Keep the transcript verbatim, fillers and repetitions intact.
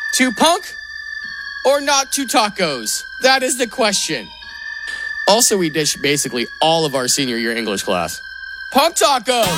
To punk or not to tacos? That is the question. Also, we ditched basically all of our senior year English class. Punk tacos!